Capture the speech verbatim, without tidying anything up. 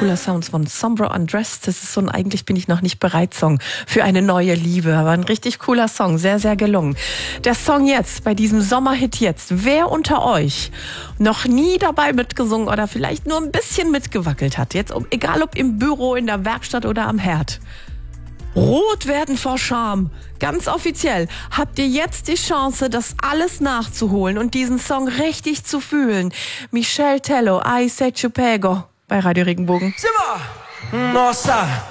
cooler Sound von Sombra Undressed. Das ist so ein Eigentlich bin ich noch nicht bereit Song für eine neue Liebe. Aber ein richtig cooler Song, sehr, sehr gelungen. Der Song jetzt, bei diesem Sommerhit jetzt. Wer unter euch noch nie dabei mitgesungen oder vielleicht nur ein bisschen mitgewackelt hat, jetzt egal ob im Büro, in der Werkstatt oder am Herd. Rot werden vor Scham. Ganz offiziell habt ihr jetzt die Chance, das alles nachzuholen und diesen Song richtig zu fühlen. Michel Tello, I Se Ci Pego bei Radio Regenbogen. Simba! Nossa!